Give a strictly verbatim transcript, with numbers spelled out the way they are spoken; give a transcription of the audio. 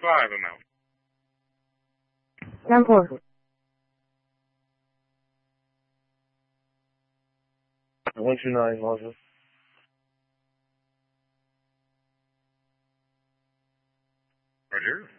five amount. ten four. one two nine, Roger. Roger.